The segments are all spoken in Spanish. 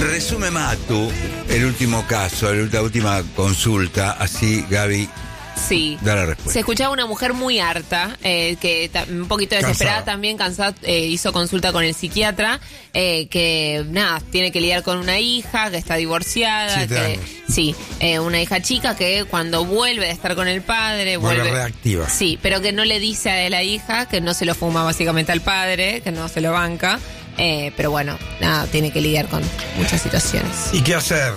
resume Matu el último caso, la última consulta, así Gaby Sí. da la respuesta. Se escuchaba una mujer muy harta, que un poquito desesperada también, cansada, hizo consulta con el psiquiatra, que nada, tiene que lidiar con una hija que está divorciada. 7 años. Sí, una hija chica que cuando vuelve a estar con el padre, Vuelve reactiva. Sí, pero que no le dice a la hija, que no se lo fuma básicamente al padre, que no se lo banca. Pero bueno, nada, tiene que lidiar con muchas situaciones. ¿Y qué hacer?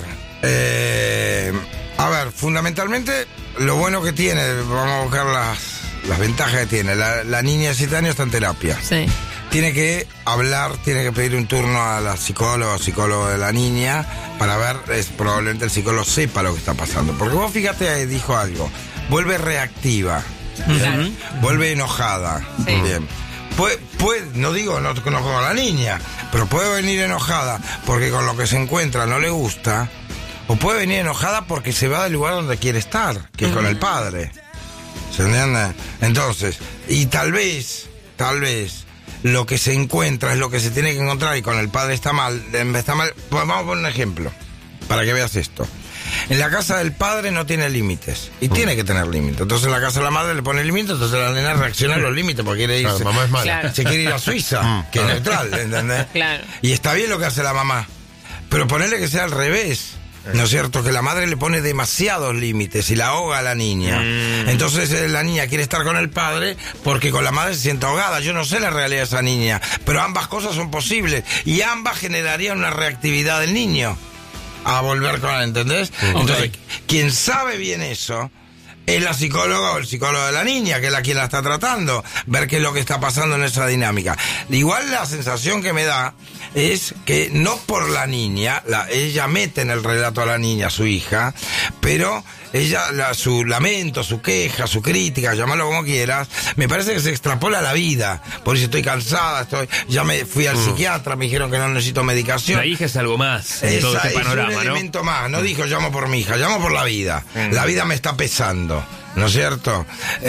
A ver, fundamentalmente, lo bueno que tiene, vamos a buscar las ventajas que tiene. La niña de 7 años está en terapia. Sí. Tiene que hablar, tiene que pedir un turno a la psicóloga o psicólogo de la niña para ver, probablemente el psicólogo sepa lo que está pasando. Porque vos fíjate, dijo algo, vuelve reactiva, Claro. vuelve enojada. Sí. Bien. No digo, no conozco a la niña, pero puede venir enojada porque con lo que se encuentra no le gusta, o puede venir enojada porque se va del lugar donde quiere estar, que es con el padre. ¿Se entiende? Entonces, y tal vez, lo que se encuentra es lo que se tiene que encontrar y con el padre está mal. Pues vamos a poner un ejemplo, para que veas esto. En la casa del padre no tiene límites, y tiene que tener límites. Entonces en la casa de la madre le pone límites, entonces la nena reacciona a los límites porque quiere irse. Claro, mamá es mala. Claro. Se quiere ir a Suiza, que es neutral, ¿entendés? Claro. Y está bien lo que hace la mamá, pero ponerle que sea al revés. ¿No es cierto? Que la madre le pone demasiados límites y la ahoga a la niña. Entonces la niña quiere estar con el padre porque con la madre se siente ahogada. Yo no sé la realidad de esa niña, pero ambas cosas son posibles y ambas generarían una reactividad del niño a volver con él, ¿entendés? Entonces, quien sabe bien eso es la psicóloga o el psicólogo de la niña, que es quien la está tratando, ver qué es lo que está pasando en esa dinámica. Igual la sensación que me da es que no por la niña, ella mete en el relato a la niña, a su hija, pero ella, su lamento, su queja, su crítica, llamarlo como quieras, me parece que se extrapola a la vida. Por eso estoy cansada, ya me fui al psiquiatra, me dijeron que no necesito medicación. La hija es algo más en todo este panorama, es un ¿no? elemento más, no dijo llamo por mi hija, llamo por la vida. La vida me está pesando, ¿no es cierto?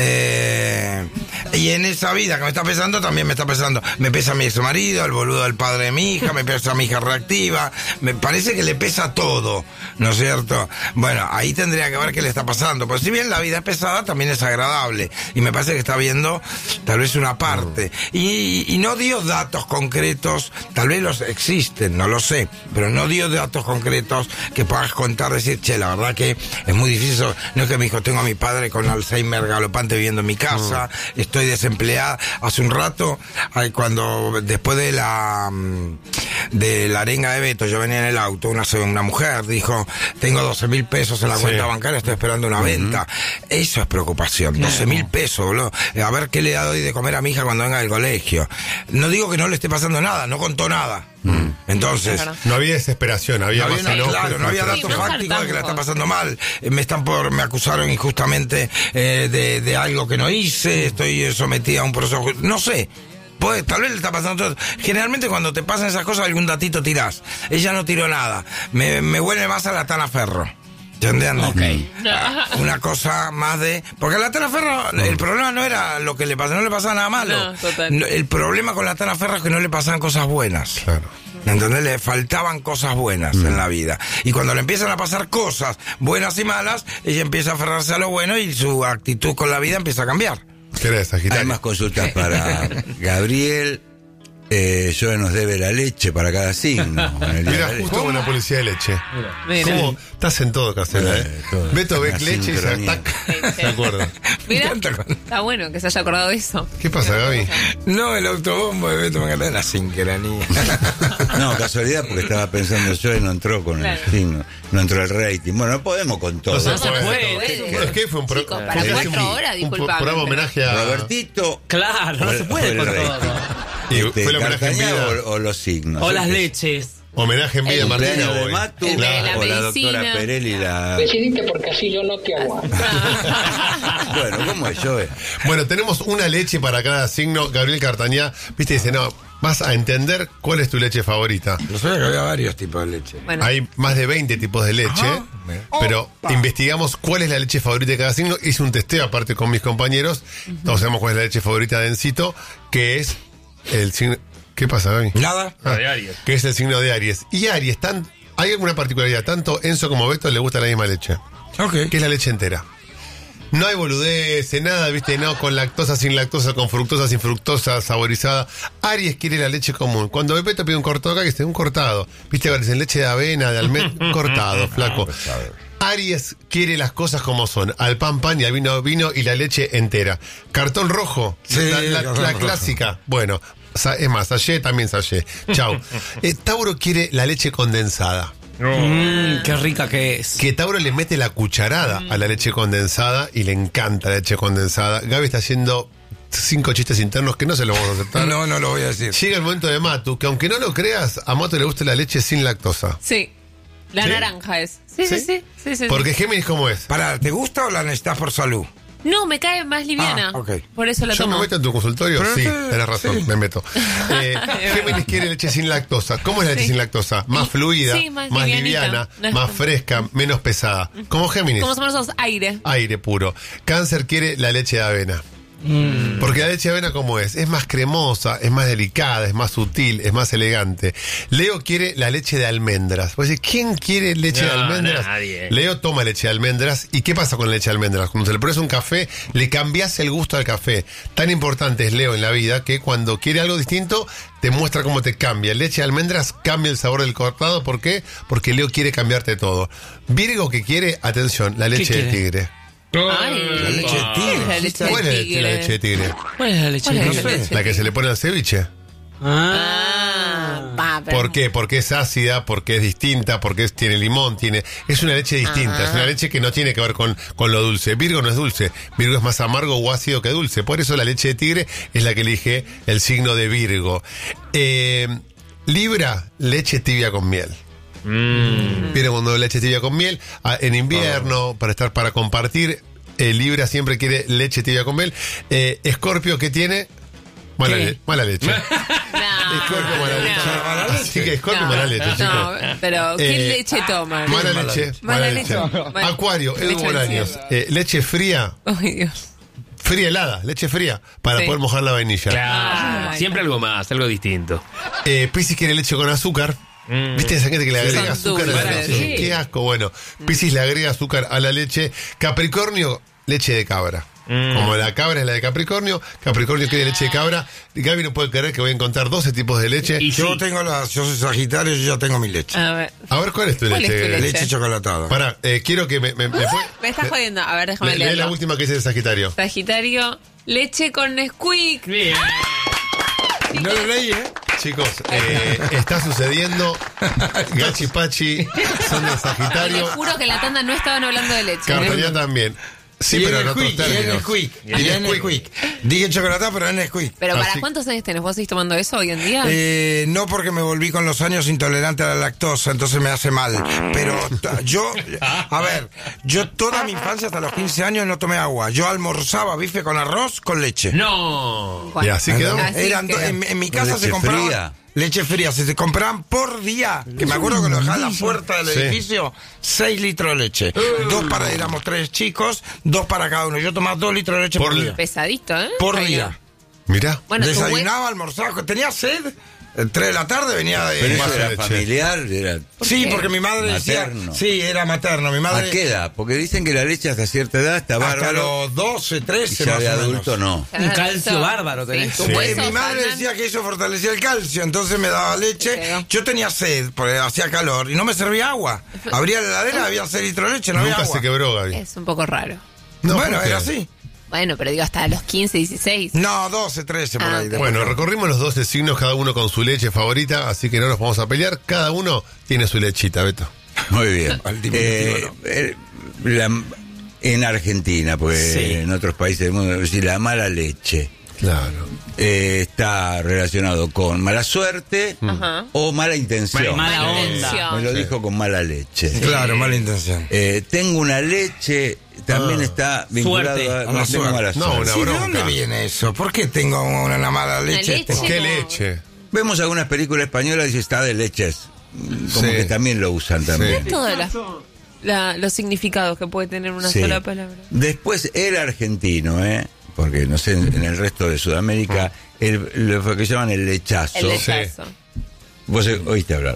Y en esa vida que me está pesando, también me está pesando. Me pesa mi ex marido, el boludo del padre de mi hija, me pesa mi hija reactiva. Me parece que le pesa todo, ¿no es cierto? Bueno, ahí tendría que ver qué le está pasando. Pues si bien la vida es pesada, también es agradable. Y me parece que está viendo tal vez una parte. Y no dio datos concretos, tal vez los existen, no lo sé, pero no dio datos concretos que puedas contar, decir, che, la verdad que es muy difícil. No es que me dijo, tengo a mi padre con Alzheimer galopante viviendo en mi casa, estoy desempleada. Hace un rato, cuando después de la arenga de Beto, yo venía en el auto, una mujer dijo, tengo 12.000 pesos en la cuenta bancaria, estoy esperando una venta. Eso es preocupación, 12.000 pesos, boludo. A ver qué le doy de comer a mi hija cuando venga del colegio. No digo que no le esté pasando nada, no contó nada. Entonces, no había desesperación, había más enojo. Claro, no había datos fácticos de que la está pasando mal. Me acusaron injustamente de algo que no hice, estoy sometida a un proceso, no sé. Pues, tal vez le está pasando todo. Generalmente cuando te pasan esas cosas algún datito tirás. Ella no tiró nada. Me huele más a la Tana Ferro. ¿Entiendes? Okay. Una cosa más de... Porque a la Tana Ferro el problema no era lo que le pasaba, no le pasaba nada malo. No, total. El problema con la Tana Ferro es que no le pasaban cosas buenas. Claro. ¿Entendés? Le faltaban cosas buenas en la vida. Y cuando le empiezan a pasar cosas buenas y malas, ella empieza a aferrarse a lo bueno y su actitud con la vida empieza a cambiar. ¿Querés, Sagitario? Hay más consultas para Gabriel. Joe nos debe la leche para cada signo. Mira, justo con la policía de leche. Mira. ¿Cómo? Estás en todo, Castela, todo. Beto ve Una leche y se sincronía. ataca. ¿De acuerdo? Mira, está bueno que se haya acordado de eso. ¿Qué pasa, Gaby? No, el autobombo de Beto Magalhães, la sincronía. No, casualidad, porque estaba pensando yo y no entró con el signo, no entró el rating. Bueno, no podemos con todo. No se puede. Es que fue un Chicos, para 4 horas, disculpame. programa homenaje a Robertito. Claro, no se puede con todo. Y fue el homenaje en Cartañá vida. o los signos. O las ¿Qué? leches. Homenaje en vida a El Martina cumpleaños de Boy. Matu El de la o la medicina. doctora Perelli la... Decidiste porque así yo no te aguanto. Bueno, ¿cómo es, Joe? Bueno, tenemos una leche para cada signo. Gabriel Cartañá, viste, dice, no, vas a entender cuál es tu leche favorita. Yo sabía que había varios tipos de leche. Bueno, Hay más de 20 tipos de leche, pero investigamos cuál es la leche favorita de cada signo. Hice un testeo aparte con mis compañeros. Todos sabemos cuál es la leche favorita de Encito, que es el signo... ¿Qué pasa, Gaby? Nada. De Aries. Que es el signo de Aries. Y Aries, hay alguna particularidad. Tanto Enzo como Beto le gusta la misma leche. Ok. Que es la leche entera. No hay boludeces, nada, viste, no, con lactosa, sin lactosa, con fructosa, sin fructosa, saborizada. Aries quiere la leche común. Cuando Beto pide un cortado acá, que esté un cortado. Viste, parecen leche de avena, de almendra, cortado, flaco. Aries quiere las cosas como son, al pan y al vino y la leche entera. Cartón rojo, Sí, la clásica. Bueno, es más, sallé también sallé. Chau. Tauro quiere la leche condensada. Qué rica que es. Que Tauro le mete la cucharada a la leche condensada y le encanta la leche condensada. Gaby está haciendo 5 chistes internos que no se los vamos a aceptar. No lo voy a decir. Llega el momento de Matu, que aunque no lo creas, a Matu le gusta la leche sin lactosa. Sí. La ¿Sí? naranja es. Sí. Porque Géminis, ¿cómo es? Pará, ¿te gusta o la necesitas por salud? No, me cae más liviana. Ah, ok. Por eso la ¿Yo tomo. me meto en tu consultorio? Pero Sí, sí, tenés razón, me meto. Géminis quiere leche sin lactosa. ¿Cómo es la leche sin lactosa? Más fluida, Sí, más más livianita. liviana, No es más como- fresca, menos pesada. ¿Cómo Géminis? Como somos nosotros, aire. Aire puro. Cáncer quiere la leche de avena. Porque la leche de avena, ¿cómo es? Es más cremosa, es más delicada, es más sutil, es más elegante. Leo quiere la leche de almendras. Vos decís, ¿quién quiere leche de No, almendras? nadie. Leo toma leche de almendras. ¿Y qué pasa con la leche de almendras? Cuando se le pones un café, le cambias el gusto al café. Tan importante es Leo en la vida que cuando quiere algo distinto, te muestra cómo te cambia. Leche de almendras cambia el sabor del cortado. ¿Por qué? Porque Leo quiere cambiarte todo. Virgo que quiere, atención, la leche de quiere? tigre. Ay, La leche de tigre. La leche ¿Cuál de es la leche de tigre. tigre? ¿Cuál es la leche? ¿Cuál es de la tigre? leche? La que se le pone al ceviche. Pero- ¿Por qué? Porque es ácida, porque es distinta, porque tiene limón, es una leche distinta, es una leche que no tiene que ver con lo dulce. Virgo no es dulce, Virgo es más amargo o ácido que dulce. Por eso la leche de tigre es la que elige el signo de Virgo. Libra, leche tibia con miel. Viene cuando leche tibia con miel, en invierno, para compartir. Libra siempre quiere leche tibia con miel. Escorpio, ¿qué tiene? Mala leche. Escorpio, mala leche. Así que Escorpio, mala leche, chicos. No, pero ¿qué leche toman? Mala leche. Mala leche. Mala- Acuario, Edu Leche Bolaños. Leche fría, Ay, Dios. fría helada, leche fría, para Sí. poder mojar la vainilla. Claro. Ay, Siempre algo más, algo distinto. Piscis quiere leche con azúcar. ¿Viste esa gente que le agrega Son azúcar a la dulces, leche? sí. Qué asco. Bueno, Piscis le agrega azúcar a la leche. Capricornio, leche de cabra. Como la cabra es la de Capricornio, Capricornio quiere leche de cabra. Gaby no puede creer que voy a encontrar 12 tipos de leche. Y Yo sí. yo soy Sagitario, yo ya tengo mi leche. A ver. A ver, ¿cuál es tu ¿Cuál leche? es tu leche? Leche chocolatada. Pará, quiero que me Me estás jodiendo. A ver, déjame lee la leerlo. última que dice el Sagitario. Sagitario, leche con Nesquik. Bien. No lo leí, ¿eh? Chicos, está sucediendo. Gachi Pachi son de Les Sagitario. juro que en la tanda no estaban hablando de leche. Cartagena también. Sí, Y pero en en otros Nesquik, y en términos. Nesquik, Y y en Nesquik. Nesquik. Dije chocolatada, pero en Nesquik. Pero ¿para Así- cuántos años tenés? ¿Vos seguís tomando eso hoy en día? No, porque me volví con los años intolerante a la lactosa, entonces me hace mal. Pero yo toda mi infancia hasta los 15 años no tomé agua. Yo almorzaba bife con arroz con leche. No. Bueno, Y así quedó. así Eran quedó. en mi casa Leche se compraban fría. leche fría, se compraban por día, que me acuerdo que lo dejaban en la puerta del Sí. edificio, 6 litros de leche. Éramos 3 chicos, 2 para cada uno. Yo tomaba 2 litros de leche por Por día. Pesadito, ¿eh? Por Ay, día. no. Mirá. Bueno, tu Desayunaba, almorzaba, tenía sed. 3 de la tarde venía Pero de... eso vaso de era leche. familiar, era... Sí, qué? porque mi madre Materno. decía... Sí, era materno. Mi ¿A madre... qué edad? Porque dicen que la leche hasta cierta edad está Hasta bárbaro. los 12, Y 13 ya más de o menos. adulto no. Un calcio bárbaro tenés. tus Sí. huesos Mi madre andan- decía que eso fortalecía el calcio, entonces me daba leche. Quedó. Yo tenía sed, porque hacía calor, y no me servía agua. Abría la heladera, había 6 litros de leche, no había Nunca agua. se quebró, Gaby. Es un poco raro. No, Bueno, ¿por qué? era así. Bueno, pero digo, hasta los 15, 16. No, 12, 13 por Ah, ahí. ok. después. Bueno, recorrimos los 12 signos, cada uno con su leche favorita, así que no nos vamos a pelear. Cada uno tiene su lechita, Beto. Muy bien. Al diminutivo, En Argentina, porque Sí. en otros países del mundo, es decir, la mala leche Claro. está relacionado con mala suerte Ajá. o mala intención. Mala onda. intención. Me lo dijo con mala leche. Claro, mala intención. Tengo una leche, también está vinculado Suerte. a A la tengo suerte. mala No, suerte. una Sí, ¿de bronca. dónde viene eso? ¿Por qué tengo una mala leche? leche. Tengo- ¿Qué no. leche? Vemos algunas películas españolas y está de leches. Como Sí. que también lo usan también. Sí. Todos los significados que puede tener una Sí. sola palabra. Después el argentino, porque no sé, en el resto de Sudamérica, lo que llaman el lechazo. El lechazo. Vos oíste hablar.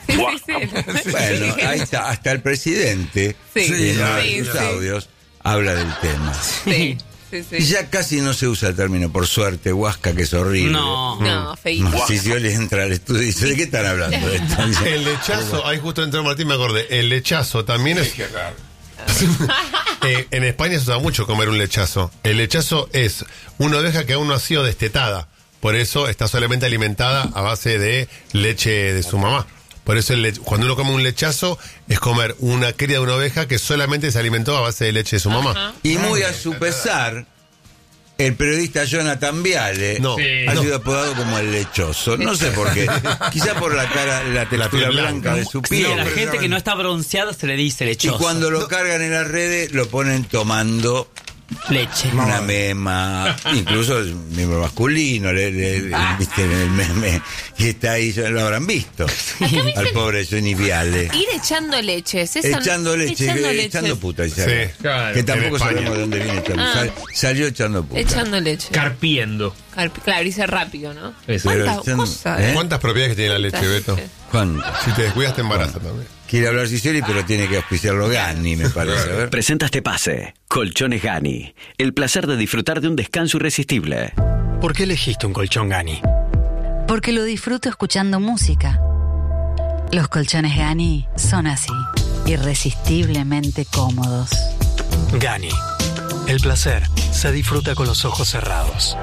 Bueno, ahí está, hasta el presidente Sí, en uno de sí, sus sí. audios habla del tema. Sí. Y ya casi no se usa el término, por suerte, huasca, que es horrible. No, feísimo. Si yo le entra al estudio y dice, ¿de qué están hablando? El lechazo, ahí justo entró Martín, me acordé. El lechazo también es. Qué raro. En España se usa mucho comer un lechazo. El lechazo es una oveja que aún no ha sido destetada. Por eso está solamente alimentada a base de leche de su mamá. Por eso cuando uno come un lechazo es comer una cría de una oveja que solamente se alimentó a base de leche de su mamá. Y muy a su pesar, el periodista Jonathan Viale No, ha no. sido apodado como el lechoso. No sé por qué. Quizá por la cara, la textura piel blanca de su Y piel. a la gente que no está bronceada se le dice Y lechoso. cuando lo cargan en las redes, lo ponen tomando Leche. una mema, incluso es un miembro masculino, viste en el meme, y está ahí, ya lo habrán visto, al pobre Johnny Viale. Ir echando leches. Echando leche, echando puta, dice. Sí, claro. Que tampoco En España. sabemos de dónde viene echando. Salió echando puta. Echando leche. Carpiendo. Claro, dice rápido, ¿no? Eso. Pero ¿Cuántas echando- cosas? ¿eh? ¿Cuántas propiedades que tiene la leche, Beto? ¿Cuándo? Si te descuidas te embaraza también. Quiere hablar Sicioli, pero tiene que auspiciarlo Gani, me parece. A ver. Presenta este pase. Colchones Gani. El placer de disfrutar de un descanso irresistible. ¿Por qué elegiste un colchón Gani? Porque lo disfruto escuchando música. Los colchones Gani son así, irresistiblemente cómodos. Gani. El placer se disfruta con los ojos cerrados.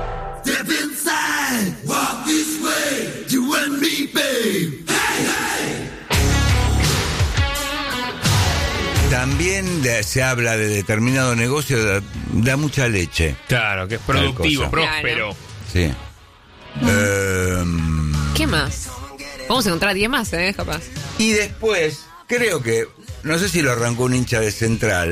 También se habla de determinado negocio, da mucha leche. Claro, que es Tal productivo, cosa. próspero. Sí. ¿Qué más? Vamos a encontrar 10 más, capaz. Y después, creo que, no sé si lo arrancó un hincha de Central,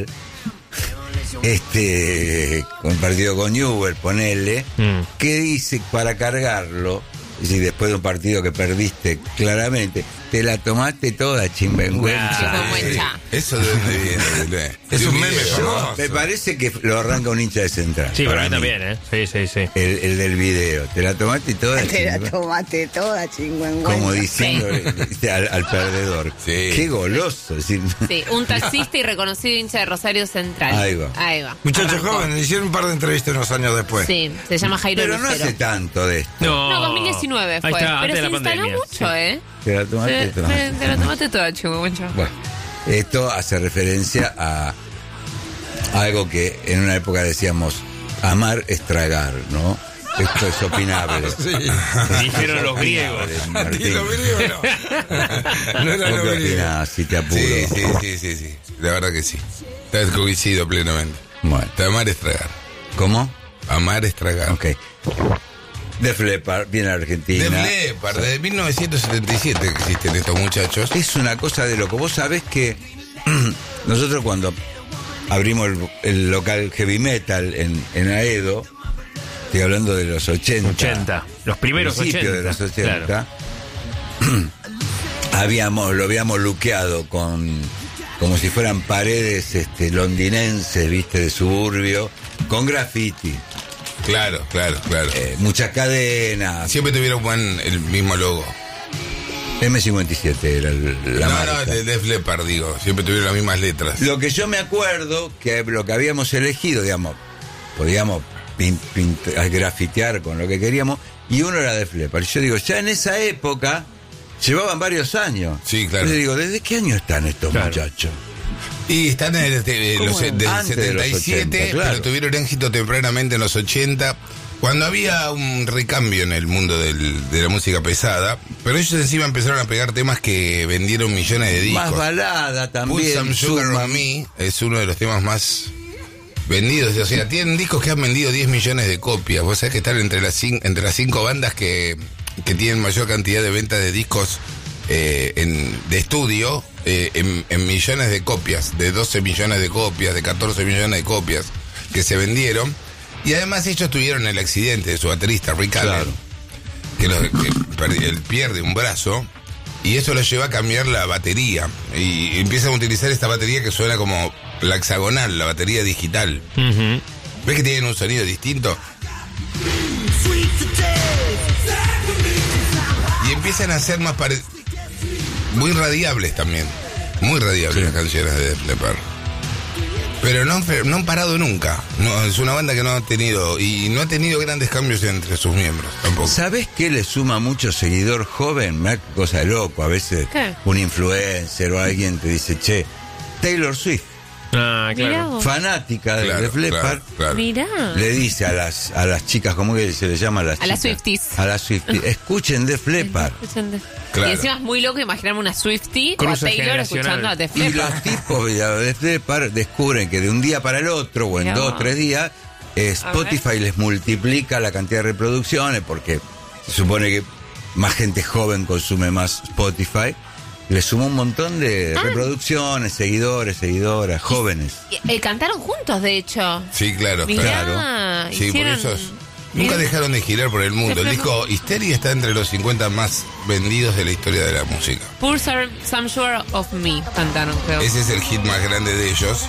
compartido con Newell, ponele, que dice para cargarlo, es decir, después de un partido que perdiste claramente, te la tomaste toda, chimbenguencha. Chimbenguencha. ¿Eso de dónde viene? Es un meme famoso. Me parece que lo arranca un hincha de Central. Sí, para mí mí. también, ¿eh? Sí. El del video. Te la tomaste toda, tomaste toda, chingüengüenza. como diciendo al perdedor. Sí. Qué goloso. Es decir, Sí, un taxista y reconocido hincha de Rosario Central. Ahí va. Muchacho Arrancó. joven, le hicieron un par de entrevistas unos años después. Sí, se llama Jairo pero no Lucero. hace tanto de esto. No, 2019 fue. Ahí está, pero antes se de la instaló pandemia. mucho, Sí. Te la tomaste toda. Te la tomaste toda, chingüengüencha. Bueno, esto hace referencia a algo que en una época decíamos, amar es tragar, ¿no? Esto es opinable. Dijeron los griegos. Martín. Lo griego no. No era ¿Vos lo qué griego. opinás, si te apuro? Sí. La verdad que sí. Coincido plenamente. Bueno, Amar es tragar. ¿cómo? Amar es tragar. Ok. Def Leppard, viene a Argentina. Def Leppard, desde 1977 que existen estos muchachos. Es una cosa de loco. Vos sabés que nosotros cuando abrimos el local heavy metal en Aedo, estoy hablando de los 80. Los primeros principios 80. de los 80. Claro. Lo habíamos luqueado como si fueran paredes londinenses, viste, de suburbio, con graffiti. Claro. Muchas cadenas. Siempre tuvieron el mismo logo. M57 era la marca. No, de Def Leppard, digo. Siempre tuvieron las mismas letras. Lo que yo me acuerdo, que lo que habíamos elegido, digamos, podíamos grafitear con lo que queríamos, y uno era Def Leppard. Yo digo, ya en esa época llevaban varios años. Sí, claro. Entonces digo, ¿desde qué año están estos muchachos? Y están del Antes de los 77, 80, claro. pero tuvieron éxito tempranamente en los 80, cuando había un recambio en el mundo de la música pesada, pero ellos encima empezaron a pegar temas que vendieron millones de discos. Más balada Put también. Some Sugar on Me es uno de los temas más vendidos. O sea, tienen discos que han vendido 10 millones de copias. Vos sabés que están entre las 5 bandas que tienen mayor cantidad de ventas de discos de estudio en millones de copias, de 12 millones de copias, de 14 millones de copias que se vendieron. Y además ellos tuvieron el accidente de su baterista Rick Allen, que él pierde un brazo, y eso lo lleva a cambiar la batería, y empiezan a utilizar esta batería que suena como la hexagonal, la batería digital. ¿Ves que tienen un sonido distinto? Y empiezan a hacer más muy radiables también. Muy radiables las canciones de Def Leppard. Pero no han parado nunca. No, es una banda que no ha tenido, y no ha tenido grandes cambios entre sus miembros tampoco. ¿Sabés qué le suma mucho seguidor joven? Me da cosa de loco. A veces ¿qué? Un influencer o alguien te dice, che, Taylor Swift, Ah, claro. fanática de Def Leppard, Mirá. le dice a las chicas, ¿cómo que se le llama a las A las chicas? Swifties. A las Swifties, escuchen Def Leppard. Claro. Y encima es muy loco imarginarme una Swiftie Cruce o a Taylor generacional. escuchando a Def Y Leppard. los tipos de Def Leppard descubren que de un día para el otro, o en Mirá 2 o vos. 3 días, Spotify les multiplica la cantidad de reproducciones, porque se supone que más gente joven consume más Spotify. Le sumó un montón de seguidores, reproducciones, seguidoras, jóvenes. Cantaron juntos, de hecho. Sí, claro, Mirá, claro. Sí, por hicieron- eso nunca dejaron de girar por el mundo. El Def disco Hysteria está entre los 50 más vendidos de la historia de la música. Pour Some Sugar of Me cantaron, creo. Ese es el hit más grande de ellos.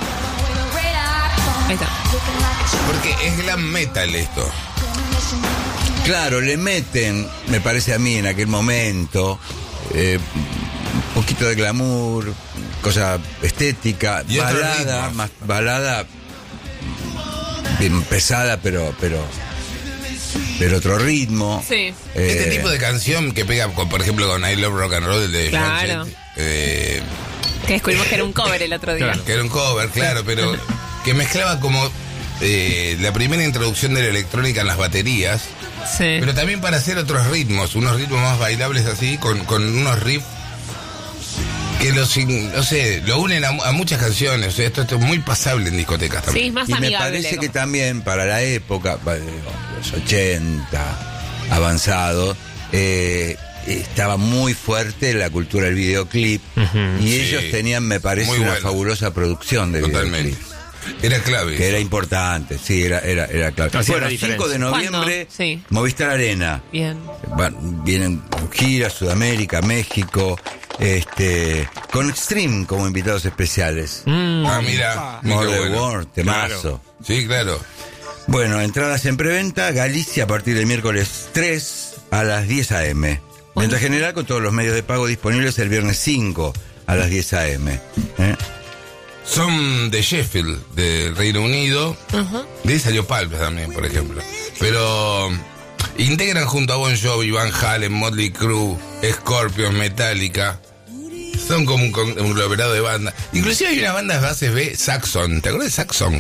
Ahí está. Porque es glam metal esto. Claro, le meten, me parece a mí en aquel momento, un poquito de glamour, cosa estética, Y otros balada, ritmos. más balada, bien pesada, pero otro ritmo. Sí. Este tipo de canción que pega, por ejemplo, con I Love Rock and Roll de John Claro. Jett, Que descubrimos que era un cover el otro día. Claro. que era un cover, claro, pero que mezclaba como la primera introducción de la electrónica en las baterías, Sí. pero también para hacer otros ritmos, unos ritmos más bailables así, con unos riffs que lo unen a muchas canciones. O sea, esto es muy pasable en discotecas Sí, también. es más Y me amigable. parece que como- también para la época, los 80, avanzado, estaba muy fuerte la cultura del videoclip. Y Sí. ellos tenían, me parece, Muy una bueno. fabulosa producción de Totalmente. videoclips. Era clave. Que era importante, sí, era clave. Hacía Bueno, la 5 de diferencia. noviembre, ¿Cuándo? Sí. Movistar Arena. Bien. Vienen gira, Sudamérica, México, con Extreme como invitados especiales. Ah, mira. More qué the bueno. World, temazo. Sí, claro. Bueno, entradas en preventa, Galicia a partir del miércoles 3 a las 10 a.m. Venta general con todos los medios de pago disponibles el viernes 5 a las 10 a.m. Son de Sheffield, del Reino Unido. De ahí salió Pulp también, por ejemplo. Pero integran junto a Bon Jovi, Van Halen, Motley Crue, Scorpions, Metallica. Son como un conglomerado de bandas. Inclusive hay una banda de bases B, Saxon. ¿Te acuerdas de Saxon?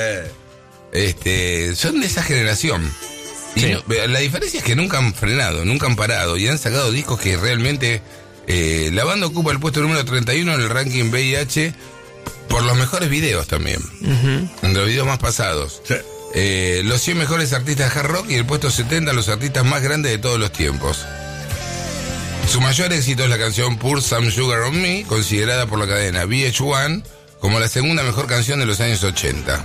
Sí. Son de esa generación. Y Sí. la diferencia es que nunca han frenado, nunca han parado. Y han sacado discos que realmente... la banda ocupa el puesto número 31 en el ranking VIH por los mejores videos también. Entre los videos más pasados. Sí. Los 100 mejores artistas de hard rock y el puesto 70 los artistas más grandes de todos los tiempos. Su mayor éxito es la canción Pour Some Sugar on Me, considerada por la cadena VH1 como la segunda mejor canción de los años 80.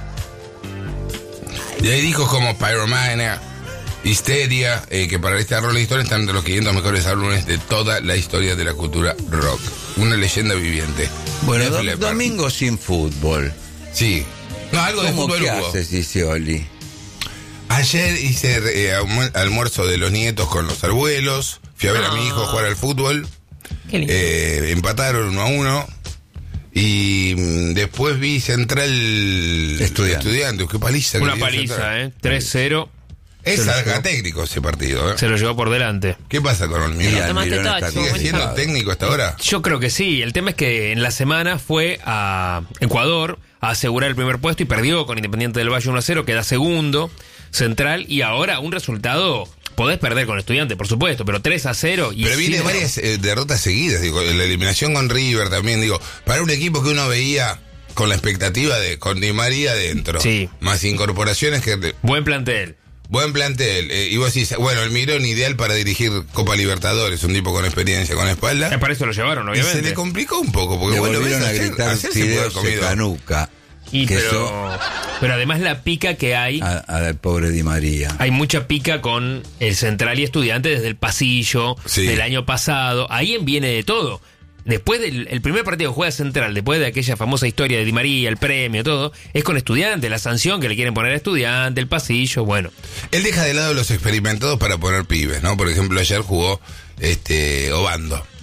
Y hay discos como Pyromania, Hysteria, que para esta Rolling Stone están entre los 500 mejores álbumes de toda la historia de la cultura rock. Una leyenda viviente. Bueno, Def Leppard. domingo sin fútbol. Sí. No, algo de ¿Cómo fútbol qué hubo. haces, Scioli? Ayer hice almuerzo de los nietos con los abuelos. Fui a ver a mi hijo jugar al fútbol. Qué lindo. Empataron 1-1. Y después vi Central Estudiantes. Qué paliza. que Una le dio paliza, Central. 3-0. Es Se lo alga llevó. técnico ese partido. Se lo llevó por delante. ¿Qué pasa con Olmedo? Y tomaste Almirón todo, está chico, ¿Sigue buen siendo complicado. técnico hasta ahora? Yo creo que sí. El tema es que en la semana fue a Ecuador a asegurar el primer puesto y perdió con Independiente del Valle 1-0, queda segundo, Central, y ahora un resultado, podés perder con Estudiante, por supuesto, pero 3-0. Y Pero viene sin- varias derrotas seguidas, digo, la eliminación con River también, digo, para un equipo que uno veía con la expectativa de con Di María adentro, Sí. más incorporaciones que Buen plantel. buen plantel, y vos decís, bueno, el Mirón ideal para dirigir Copa Libertadores, un tipo con experiencia, con espalda, Para eso lo llevaron, y obviamente. se le complicó un poco, porque Le bueno, volvieron ves, a gritar ayer se puede fideos haber de comido. canuca. Y que pero además la pica que hay, al pobre Di María. hay mucha pica con el Central y Estudiante desde el pasillo Sí. del año pasado. Ahí viene de todo. Después del el primer partido que juega Central, después de aquella famosa historia de Di María, el premio, todo, es con Estudiante, la sanción que le quieren poner a Estudiante, el pasillo, bueno. Él deja de lado los experimentados para poner pibes, ¿no? Por ejemplo, ayer jugó Obando.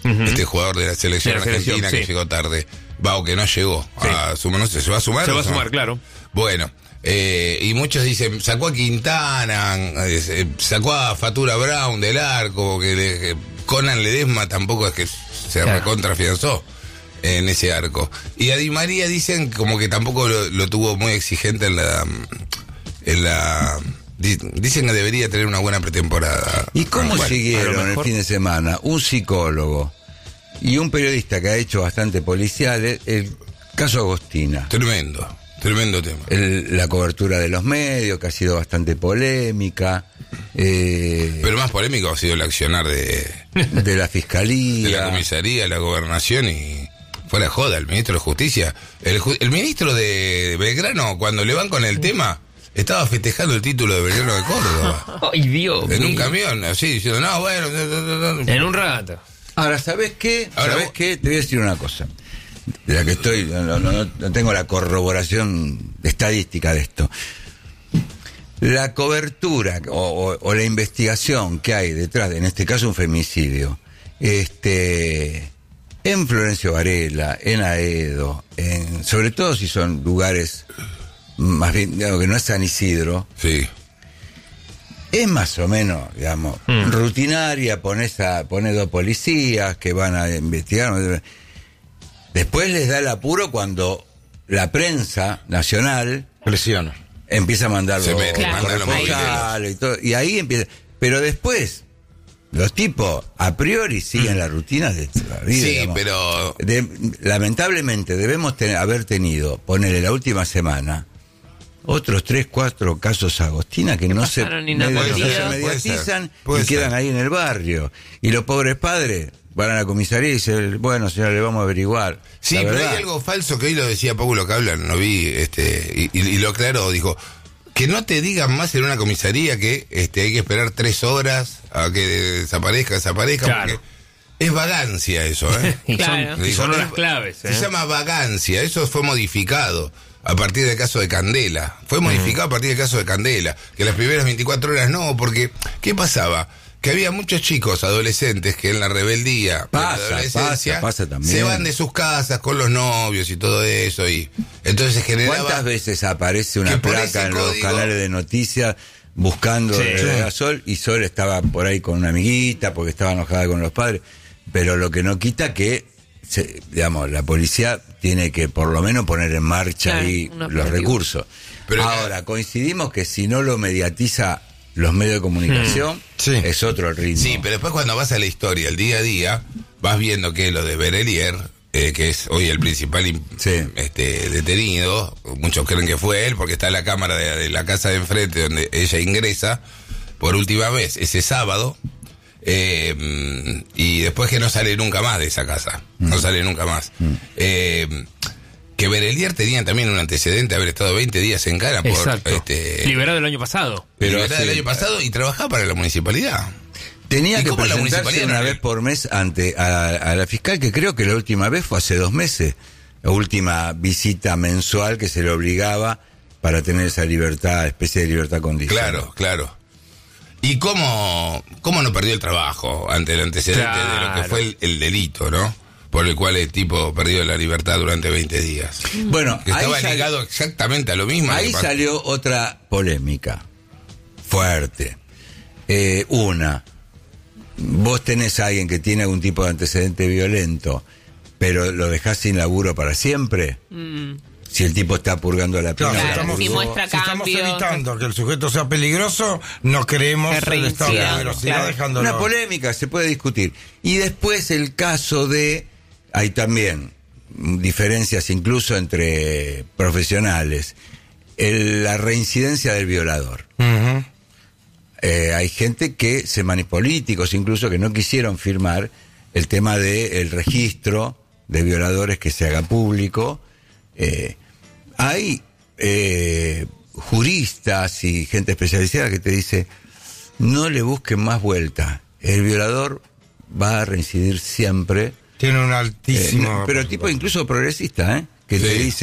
este jugador de la selección argentina que llegó tarde. O que no llegó. No sé, ¿se va a sumar? Se va a sumar, claro. Bueno, y muchos dicen, sacó a Quintana, sacó a Fatura Brown del arco, que Conan Ledesma tampoco es que se recontrafianzó en ese arco. Y a Di María dicen como que tampoco lo tuvo muy exigente en la dicen que debería tener una buena pretemporada. ¿Y cómo siguieron el fin de semana? Un psicólogo y un periodista que ha hecho bastante policiales, el caso Agostina. Tremendo tema. La cobertura de los medios, que ha sido bastante polémica. Pero más polémico ha sido el accionar de la fiscalía, de la comisaría, la gobernación y fuera joda, el ministro de Justicia. El ministro de Belgrano, cuando le van con el tema, estaba festejando el título de Belgrano de Córdoba. ¡Ay, Dios! En un camión, así, diciendo, no, bueno. En un rato. Ahora, ¿sabés qué? Te voy a decir una cosa. De la que estoy, no tengo la corroboración estadística de esto. La cobertura o la investigación que hay detrás, en este caso un femicidio, en Florencio Varela, en Aedo, sobre todo si son lugares más bien, digamos, que no es San Isidro, sí, es más o menos, digamos, rutinaria. Pones 2 policías que van a investigar. Después les da el apuro cuando la prensa nacional presiona, empieza a mandar los corresponsales y todo, y ahí empieza. Pero después los tipos a priori siguen la rutina de la vida. Sí, digamos. pero Lamentablemente debemos haber tenido, ponerle la última semana, otros 3, 4 casos Agostina que no se mediatizan y quedan ahí en el barrio. Y los pobres padres van a la comisaría y dicen, bueno, señora, le vamos a averiguar. Sí, pero hay algo falso que hoy lo decía Paulo Cablan, no vi, y lo aclaró, dijo, que no te digan más en una comisaría que hay que esperar 3 horas a que desaparezca, claro, porque es vagancia eso, y son las claves. Se llama vagancia, eso fue modificado a partir del caso de Candela. Fue modificado a partir del caso de Candela, que las primeras 24 horas no, porque ¿qué pasaba? Que había muchos chicos adolescentes que en la rebeldía, en la adolescencia, pasa también, se van de sus casas con los novios y todo eso, y entonces se generaba... ¿Cuántas veces aparece una placa en los canales de noticias buscando a Sol, y Sol estaba por ahí con una amiguita porque estaba enojada con los padres? Pero lo que no quita que, digamos, la policía tiene que por lo menos poner en marcha ahí los recursos. Pero ahora, coincidimos que si no lo mediatiza los medios de comunicación, es otro el ritmo. Sí, pero después cuando vas a la historia, el día a día, vas viendo que lo de Berelier, que es hoy el principal detenido, muchos creen que fue él, porque está en la cámara de la casa de enfrente donde ella ingresa por última vez ese sábado, y después que no sale nunca más de esa casa, no sale nunca más. Que Berelier tenía también un antecedente de haber estado 20 días en cana por liberado el año pasado. Liberado el año pasado y trabajaba para la municipalidad. Tenía que presentarse una vez por mes ante a la fiscal, que creo que la última vez fue hace 2 meses. La última visita mensual que se le obligaba para tener esa libertad, especie de libertad condicional. Claro. ¿Y cómo no perdió el trabajo ante el antecedente de lo que fue el delito, ¿no? Por el cual el tipo perdió la libertad durante 20 días. Bueno, que estaba ligado exactamente a lo mismo. Ahí salió otra polémica fuerte. Vos tenés a alguien que tiene algún tipo de antecedente violento, pero lo dejás sin laburo para siempre. Si el tipo está purgando la pena. Si muestra estamos evitando que el sujeto sea peligroso, no creemos el estado de peligrosidad dejándolo. Una polémica, se puede discutir. Y después el caso de... Hay también diferencias incluso entre profesionales. La reincidencia del violador. Hay gente que políticos incluso que no quisieron firmar el tema del registro de violadores que se haga público. Hay juristas y gente especializada que te dice, no le busquen más vuelta, el violador va a reincidir siempre. Tiene un altísimo... pero tipo incluso progresista, que te dicen,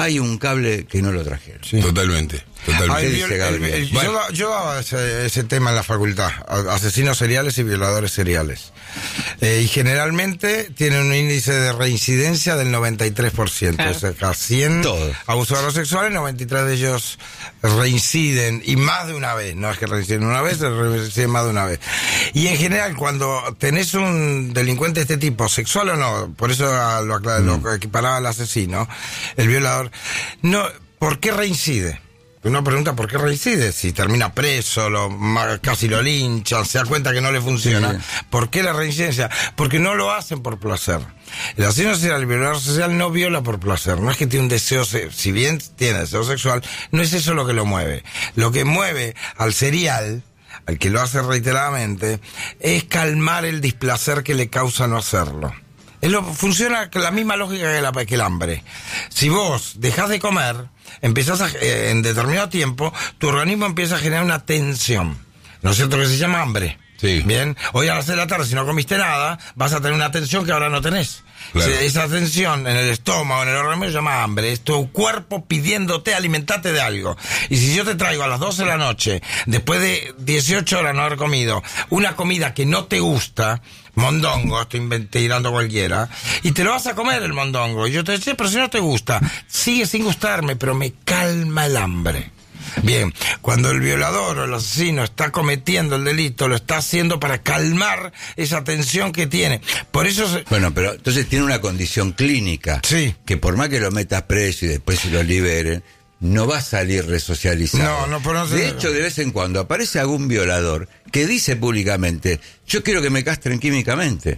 hay un cable que no lo trajeron. Totalmente. ¿Qué dice Gabriel? Yo daba ese tema en la facultad, asesinos seriales y violadores seriales. Y generalmente tienen un índice de reincidencia del 93%. O sea, cada 100 abusadores sexuales, 93 de ellos reinciden, y más de una vez. No es que reinciden una vez, reinciden más de una vez. Y en general, cuando tenés un delincuente de este tipo, sexual o no, por eso lo equiparaba al asesino, el violador, no, ¿por qué reincide? Uno pregunta por qué reincide, si termina preso, casi lo linchan, se da cuenta que no le funciona. Sí. ¿Por qué la reincidencia? Porque no lo hacen por placer. El asesino serial, el violador serial no viola por placer, no es que tiene un deseo, si bien tiene deseo sexual, no es eso lo que lo mueve. Lo que mueve al serial, al que lo hace reiteradamente, es calmar el displacer que le causa no hacerlo. Funciona con la misma lógica que el hambre. Si vos dejás de comer, empezás en determinado tiempo, tu organismo empieza a generar una tensión, ¿no es cierto? Que se llama hambre. Sí. Bien, hoy a las 6 de la tarde, si no comiste nada, vas a tener una tensión que ahora no tenés. Claro. Esa tensión en el estómago, en el organismo, se llama hambre. Es tu cuerpo pidiéndote alimentarte de algo. Y si yo te traigo a las 12 de la noche, después de 18 horas no haber comido, una comida que no te gusta, mondongo, estoy tirando cualquiera, y te lo vas a comer el mondongo, y yo te decía, pero si no te gusta, sigue sin gustarme, pero me calma el hambre. Bien, cuando el violador o el asesino está cometiendo el delito, lo está haciendo para calmar esa tensión que tiene. Por eso Bueno, pero entonces tiene una condición clínica. Sí. Que por más que lo metas preso y después se lo liberen, no va a salir resocializado. De hecho, de vez en cuando aparece algún violador que dice públicamente, yo quiero que me castren químicamente,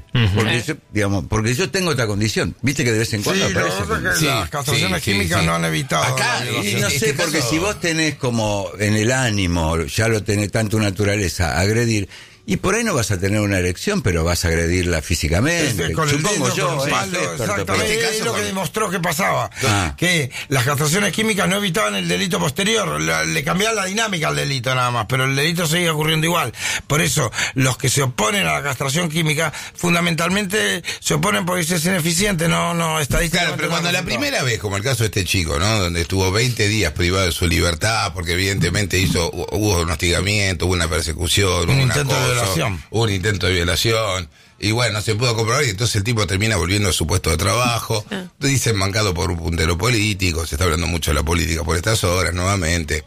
porque yo tengo otra condición. ¿Viste que de vez en cuando aparece? Las castraciones químicas no han evitado. Acá, y no sé, porque si vos tenés como en el ánimo, ya lo tenés tanto naturaleza, agredir, y por ahí no vas a tener una erección, pero vas a agredirla físicamente. Supongo yo. Exactamente, es lo que demostró que pasaba. Que las castraciones químicas no evitaban el delito posterior, le cambiaban la dinámica al delito nada más, pero el delito seguía ocurriendo igual. Por eso, los que se oponen a la castración química, fundamentalmente se oponen porque es ineficiente, no estadísticamente. Claro, pero cuando la primera vez, como el caso de este chico, ¿no? Donde estuvo 20 días privado de su libertad, porque evidentemente hubo un hostigamiento, hubo una persecución, un intento de violación. Un intento de violación. Y bueno, no se pudo comprobar y entonces el tipo termina volviendo a su puesto de trabajo. Dicen mancado por un puntero político. Se está hablando mucho de la política por estas horas nuevamente.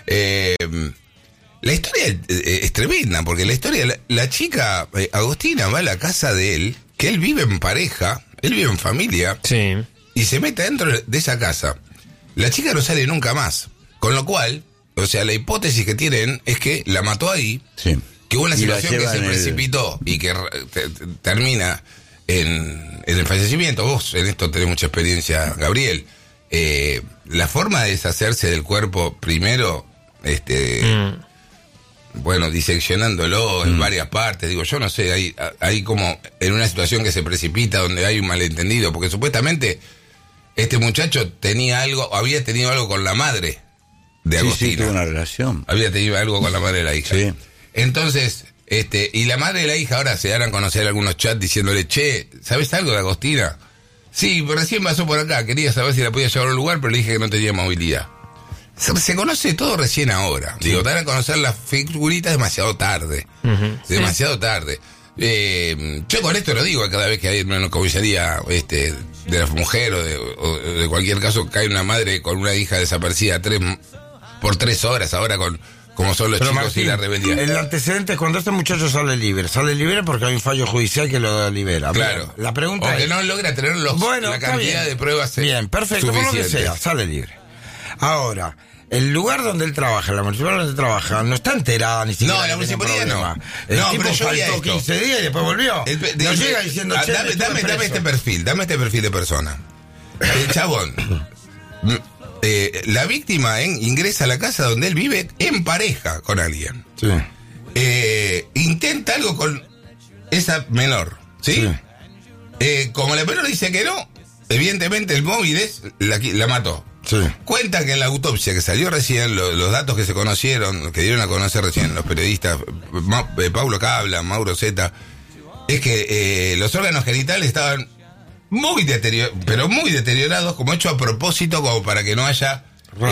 La historia es tremenda, porque la historia, la chica Agostina va a la casa de él, que él vive en pareja, él vive en familia, y se mete dentro de esa casa. La chica no sale nunca más. Con lo cual, o sea, la hipótesis que tienen es que la mató ahí. Sí. Que hubo una situación que se precipitó y que termina en el fallecimiento. Vos en esto tenés mucha experiencia, Gabriel. La forma de deshacerse del cuerpo, primero, bueno, diseccionándolo en varias partes. Digo, yo no sé, hay como en una situación que se precipita donde hay un malentendido, porque supuestamente este muchacho había tenido algo con la madre de Agostina. Sí, tuvo una relación. Había tenido algo con la madre de la hija. Sí. Entonces, y la madre de la hija ahora se dan a conocer algunos chats diciéndole, che, ¿sabes algo de Agostina? Sí, recién pasó por acá, quería saber si la podía llevar a un lugar, pero le dije que no tenía movilidad. Se conoce todo recién ahora. Sí. Digo, dan a conocer las figuritas demasiado tarde. Demasiado tarde. Yo con esto lo digo, cada vez que hay una comisaría de la mujer o de cualquier caso cae una madre con una hija desaparecida por 3 horas, ahora como son los chicos, Martín, y la rebeldía. El antecedente es cuando este muchacho sale libre porque hay un fallo judicial que lo libera. Claro. Bien, la pregunta es, no logra tener la cantidad de pruebas bien, perfecto, por lo que sea, sale libre. Ahora, el lugar donde él trabaja, la municipalidad donde trabaja, no está enterada ni siquiera. No, la municipalidad no. El tipo faltó 15 días y después volvió. No llega diciendo, dame este perfil de persona. El chabón, la víctima ingresa a la casa donde él vive en pareja con alguien. Sí. Intenta algo con esa menor, ¿sí? Como la menor dice que no, evidentemente el móvil la mató. Sí. Cuentan que en la autopsia que salió recién, los datos que se conocieron, que dieron a conocer recién los periodistas Paulo Cabla, Mauro Zeta, es que los órganos genitales estaban muy deteriorados, como hecho a propósito, como para que no haya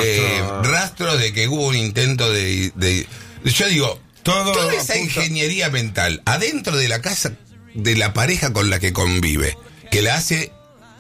rastro de que hubo un intento de yo digo, toda esa ingeniería mental adentro de la casa de la pareja con la que convive, que la hace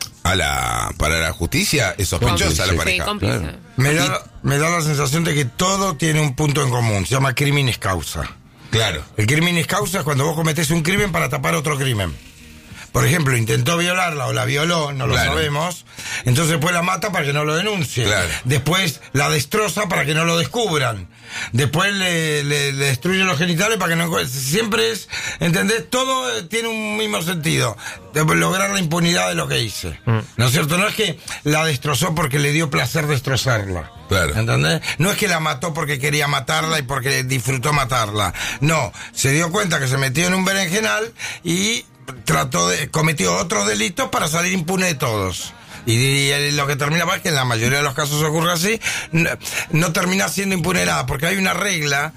para la justicia, es sospechosa la pareja. Sí, Claro. Me da la sensación de que todo tiene un punto en común. Se llama criminis causa. Claro. El criminis causa es cuando vos cometés un crimen para tapar otro crimen. Por ejemplo, intentó violarla o la violó, no lo sabemos. Entonces después la mata para que no lo denuncie. Claro. Después la destroza para que no lo descubran. Después le destruye los genitales para que no... Siempre es, ¿entendés? Todo tiene un mismo sentido. De lograr la impunidad de lo que hice. ¿No es cierto? No es que la destrozó porque le dio placer destrozarla. Claro. ¿Entendés? No es que la mató porque quería matarla y porque disfrutó matarla. No, se dio cuenta que se metió en un berenjenal y cometió otros delitos para salir impune de todos. Y lo que termina es que en la mayoría de los casos ocurre así, no termina siendo impune nada, porque hay una regla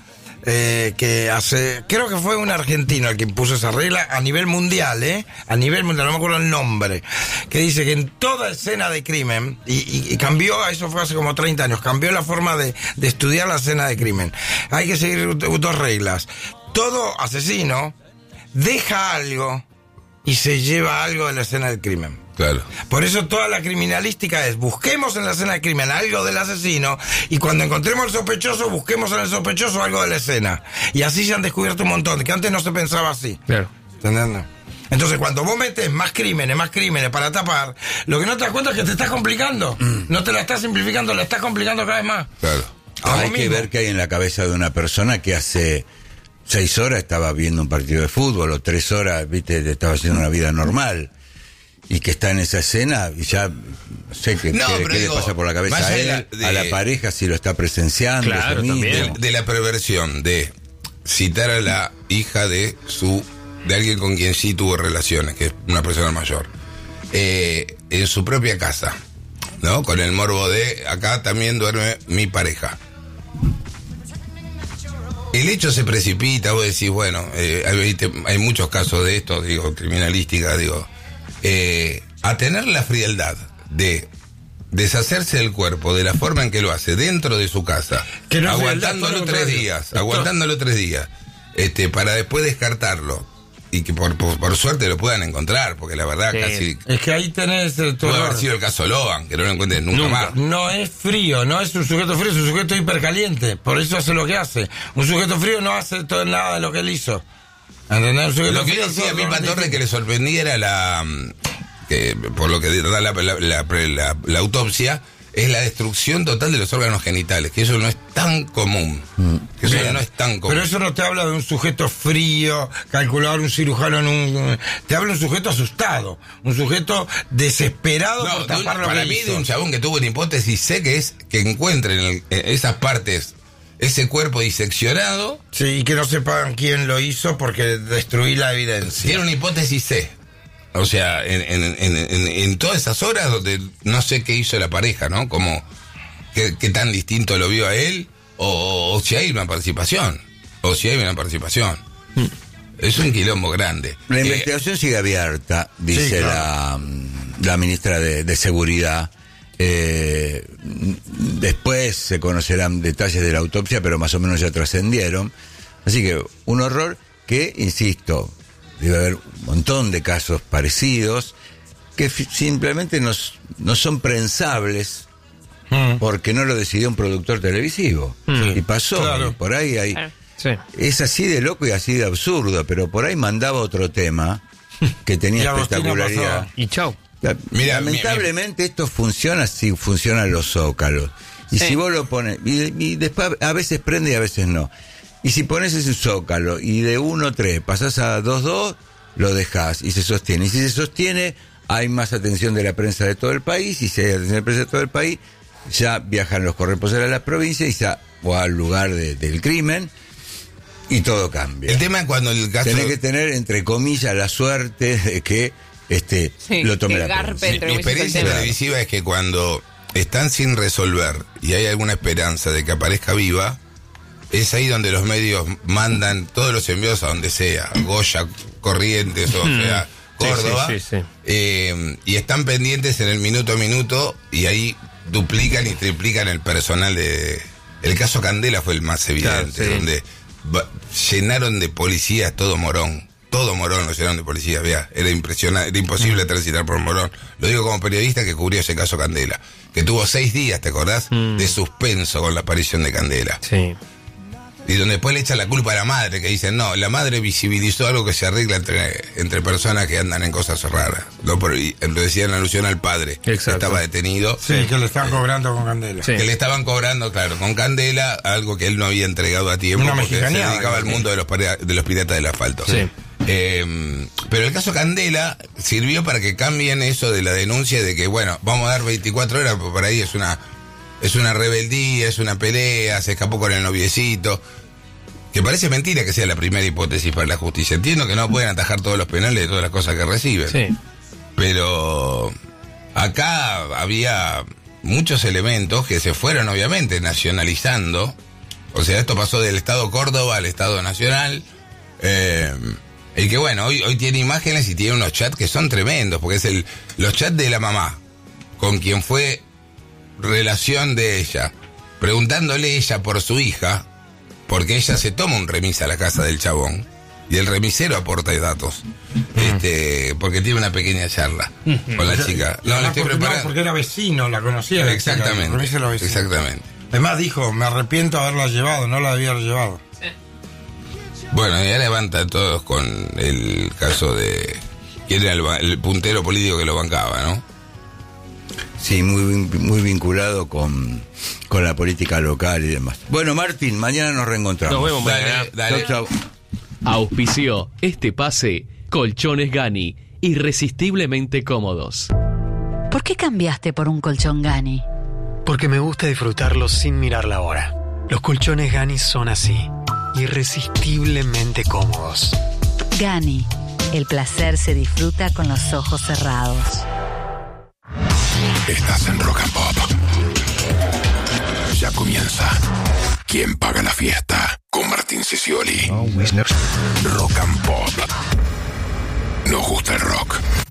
que creo que fue un argentino el que impuso esa regla a nivel mundial, a nivel mundial, no me acuerdo el nombre, que dice que en toda escena de crimen, y cambió, eso fue hace como 30 años, cambió la forma de estudiar la escena de crimen. Hay que seguir dos reglas. Todo asesino deja algo y se lleva algo de la escena del crimen. Claro. Por eso toda la criminalística es, busquemos en la escena del crimen algo del asesino, y cuando encontremos al sospechoso, busquemos en el sospechoso algo de la escena. Y así se han descubierto un montón, que antes no se pensaba así. Claro. ¿Entendés? Entonces cuando vos metes más crímenes para tapar, lo que no te das cuenta es que te estás complicando. No te la estás simplificando, la estás complicando cada vez más. Claro. Hay que ver qué hay en la cabeza de una persona que hace 6 horas estaba viendo un partido de fútbol, o 3 horas, viste, estaba haciendo una vida normal, y que está en esa escena y ya no sé qué le pasa por la cabeza a él, a la pareja, si lo está presenciando. Claro, también. De la perversión de citar a la hija de alguien con quien sí tuvo relaciones, que es una persona mayor, en su propia casa, ¿no? Con el morbo de acá también duerme mi pareja. El hecho se precipita, vos decís, bueno, hay muchos casos de esto, digo, criminalística, digo, a tener la frialdad de deshacerse del cuerpo de la forma en que lo hace dentro de su casa, que no aguantándolo 3 días, para después descartarlo. Y que por suerte lo puedan encontrar, porque la verdad casi... Es que ahí tenés... puede haber sido el caso Logan, que no lo encuentren nunca más. No es frío, no es un sujeto frío, es un sujeto hipercaliente. Por eso hace lo que hace. Un sujeto frío no hace nada de lo que él hizo. ¿Entendés? Lo que decía Pipa Torre que le sorprendiera por lo que da la autopsia, es la destrucción total de los órganos genitales, que eso no es tan común. Pero eso no te habla de un sujeto frío, calculador, un cirujano te habla de un sujeto asustado, un sujeto desesperado por tapar lo que para mí hizo. De un chabón que tuvo una hipótesis C, que es que encuentren en esas partes ese cuerpo diseccionado. Sí, y que no sepan quién lo hizo porque destruí la evidencia. Tiene una hipótesis C. O sea, en todas esas horas donde no sé qué hizo la pareja, ¿no? Como qué tan distinto lo vio a él, o si hay una participación. Es un quilombo grande. La investigación sigue abierta, dice sí, claro. la ministra de Seguridad. Después se conocerán detalles de la autopsia, pero más o menos ya trascendieron. Así que un horror que, insisto, debe haber un montón de casos parecidos que simplemente no son prensables porque no lo decidió un productor televisivo. Y pasó, claro. Y por ahí hay... Sí. Es así de loco y así de absurdo, pero por ahí mandaba otro tema que tenía espectacularidad. Y chau. Lamentablemente esto funciona si funcionan los zócalos. Y si vos lo pones, y después a veces prende y a veces no. Y si pones ese zócalo y de 1-3 pasás a 2-2, lo dejás y se sostiene. Y si se sostiene, hay más atención de la prensa de todo el país. Y si hay atención de la prensa de todo el país, ya viajan los corresponsales a la provincia o al lugar del crimen. Y todo cambia. El tema es cuando el caso... Tenés que tener, entre comillas, la suerte de que lo tome la prensa. Mi experiencia televisiva es que cuando están sin resolver y hay alguna esperanza de que aparezca viva, es ahí donde los medios mandan todos los envíos a donde sea, Goya, Corrientes, o sea, Córdoba. Sí. Y están pendientes en el minuto a minuto y ahí duplican y triplican el personal de... El caso Candela fue el más evidente, donde llenaron de policías todo Morón lo llenaron de policías, vea, era impresionante, era imposible transitar por Morón. Lo digo como periodista que cubrió ese caso Candela, que tuvo 6 días, ¿te acordás? De suspenso con la aparición de Candela. Sí. Y donde después le echa la culpa a la madre, que dicen, no, la madre visibilizó algo que se arregla entre personas que andan en cosas raras. Lo decían en alusión al padre, que estaba detenido. Sí, que le estaban cobrando con Candela. Sí. Que le estaban cobrando, claro, con Candela, algo que él no había entregado a tiempo, porque se dedicaba al mundo de los piratas del asfalto. Sí. Pero el caso Candela sirvió para que cambien eso de la denuncia de que, bueno, vamos a dar 24 horas, porque por ahí es una rebeldía, es una pelea, se escapó con el noviecito. Que parece mentira que sea la primera hipótesis para la justicia. Entiendo que no pueden atajar todos los penales de todas las cosas que reciben. Sí. Pero acá había muchos elementos que se fueron obviamente nacionalizando. O sea, esto pasó del Estado Córdoba al Estado Nacional. Y que bueno, hoy tiene imágenes y tiene unos chats que son tremendos, porque es los chats de la mamá, con quien fue relación de ella, preguntándole ella por su hija, porque ella se toma un remis a la casa del chabón, y el remisero aporta datos, porque tiene una pequeña charla con la chica. No, le estoy preparando. No, porque era vecino, la conocía. Exactamente, exactamente. Además dijo, me arrepiento de haberla llevado, no la debía haber llevado. Bueno, ya levanta a todos con el caso de quién era el puntero político que lo bancaba, ¿no? Sí, muy vinculado con la política local y demás. Bueno, Martín, mañana nos reencontramos. Nos vemos mañana. Dale. Chau. Auspició este pase Colchones Gani, irresistiblemente cómodos. ¿Por qué cambiaste por un colchón Gani? Porque me gusta disfrutarlos sin mirar la hora. Los colchones Gani son así, irresistiblemente cómodos. Gani, el placer se disfruta con los ojos cerrados. Estás en Rock and Pop. Ya comienza. ¿Quién paga la fiesta? Con Martín Sicioli. Rock and Pop. Nos gusta el rock.